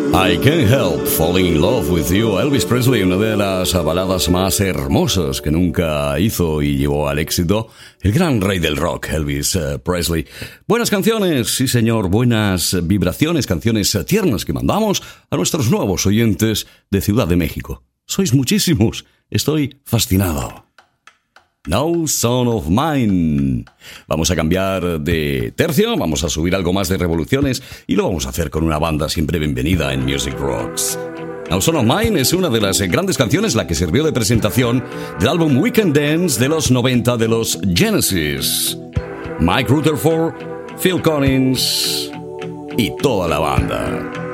I Can't Help Falling in Love with You, Elvis Presley, una de las baladas más hermosas que nunca hizo y llevó al éxito el gran rey del rock, Elvis Presley. Buenas canciones, sí señor, buenas vibraciones, canciones tiernas que mandamos a nuestros nuevos oyentes de Ciudad de México. Sois muchísimos, estoy fascinado. No Son of Mine. Vamos a cambiar de tercio, vamos a subir algo más de revoluciones y lo vamos a hacer con una banda siempre bienvenida en Music Rocks. No Son of Mine es una de las grandes canciones, la que sirvió de presentación del álbum We Can Dance de los 90 de los Genesis. Mike Rutherford, Phil Collins y toda la banda.